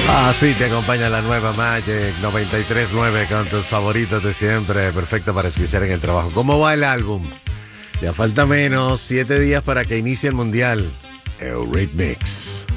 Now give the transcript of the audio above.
Así te acompaña la nueva Magic 93.9 con tus favoritos de siempre, perfecto para escuchar en el trabajo. ¿Cómo va el álbum? Ya falta menos, 7 días para que inicie el Mundial. Eurythmics.